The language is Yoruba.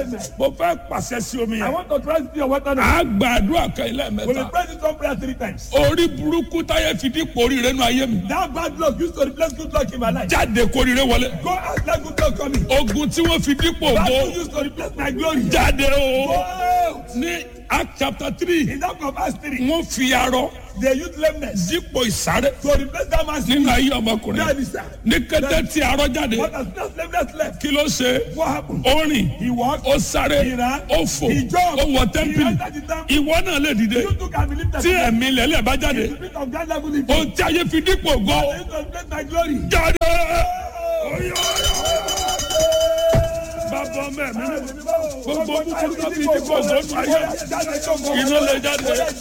Amen. mo fẹ́ pàṣẹ sí omi I yẹn. want to transit your water now. a gba àdúrà kan ilé We will mẹ́ta. pray this one prayer 3 times. orí burúkú táyé fi dípò oríire nù ayé mi. That bad luck used to replace good luck in my life. jáde kóríire wọlé. Go out like good luck coming. ogun tí wọ́n fi dípò That ògo luck used to replace my glory. jáde o. Go out. ní Act chapter 3 In that of Acts 3, wọ́n fi arọ they used lameness dípò ìsáré to replace that man's nínú ayé That ọmọkùnrin. is that. ní kété tí arọ jáde But as soon as lameness left, kí ló ṣe. what happened? ó rìn He walked. ó sáré He ran. ó fò He jumped. ó wọ He tẹ́ḿpìlì. entered the temple. ìwọ náà lè dìde You too can believe that. tí ẹ̀mí lẹ́lẹ̀ bá jáde. The spirit of God level in you. ohun tí ayé fi dípò ògo They used to replace my glory. jáde. bàbá mẹ́mi gbogbo búburú tó fi dípò ògo nù ayé iná lè jáde.